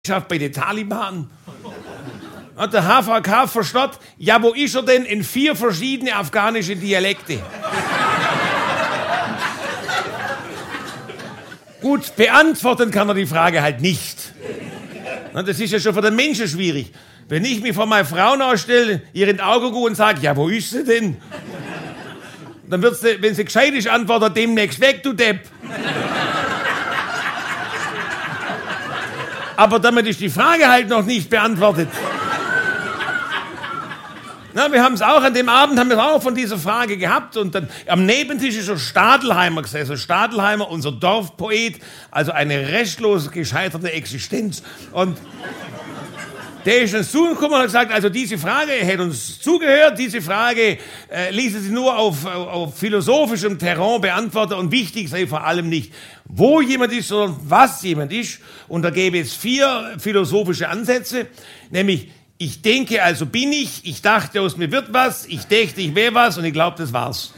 bei den Taliban. Hat der HVK verstanden, ja, wo ist er denn in 4 verschiedene afghanische Dialekte? Gut, beantworten kann er die Frage halt nicht. Das ist ja schon für den Menschen schwierig. Wenn ich mich vor meine Frau nachstelle, ihr in die Augen gucke und sage, ja, wo ist sie denn? Dann wird sie, wenn sie gescheit ist, antworten, demnächst weg, du Depp. Aber damit ist die Frage halt noch nicht beantwortet. Na, wir haben es auch an dem Abend, haben wir auch von dieser Frage gehabt und dann am Nebentisch ist so Stadelheimer gesessen. Stadelheimer, unser Dorfpoet, also eine restlos gescheiterte Existenz. Und der ist uns zugekommen und hat gesagt, also diese Frage, er hätte uns zugehört, diese Frage ließe sich nur auf philosophischem Terrain beantworten und wichtig sei vor allem nicht, wo jemand ist, sondern was jemand ist. Und da gäbe es 4 philosophische Ansätze, nämlich ich denke, also bin ich dachte, aus mir wird was, ich dächte, ich wäre was und ich glaube, das war's.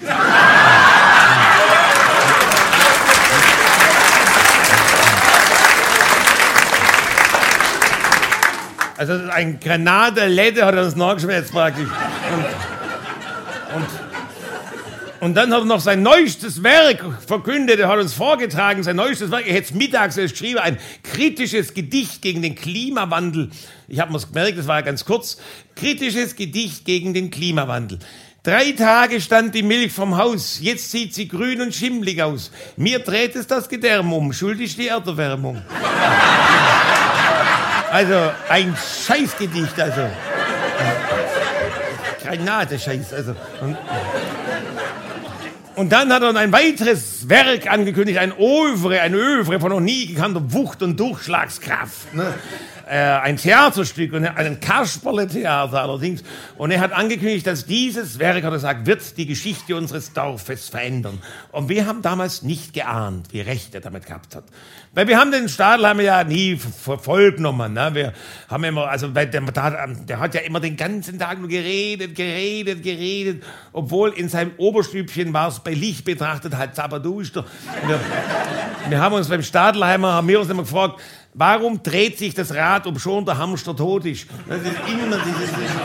Also ein Granatenläde hat er uns nachgeschwätzt praktisch. Und dann hat er noch sein neuestes Werk verkündet, er hat uns vorgetragen, sein neuestes Werk, er hätte es mittags erst geschrieben, ein kritisches Gedicht gegen den Klimawandel. Ich habe mir's gemerkt, das war ganz kurz. Kritisches Gedicht gegen den Klimawandel. 3 Tage stand die Milch vom Haus, jetzt sieht sie grün und schimmlig aus. Mir dreht es das Gedärm um, schuld ist die Erderwärmung. Also, ein Scheißgedicht, also. Granatenscheiß, also. Und dann hat er ein weiteres Werk angekündigt, ein Övre von noch nie gekannter Wucht und Durchschlagskraft. Ne? Ein Theaterstück, und ein Kasperle-Theater allerdings. Und er hat angekündigt, dass dieses Werk, hat er gesagt, wird die Geschichte unseres Dorfes verändern. Und wir haben damals nicht geahnt, wie recht er damit gehabt hat. Weil wir haben den Stadelheimer ja nie voll genommen. Ne? Wir haben immer, also weil der hat ja immer den ganzen Tag nur geredet, obwohl in seinem Oberstübchen war es bei Licht betrachtet halt zapperduster. Wir haben uns beim Stadelheimer, haben wir uns immer gefragt, warum dreht sich das Rad, obschon der Hamster tot ist? Das ist immer dieses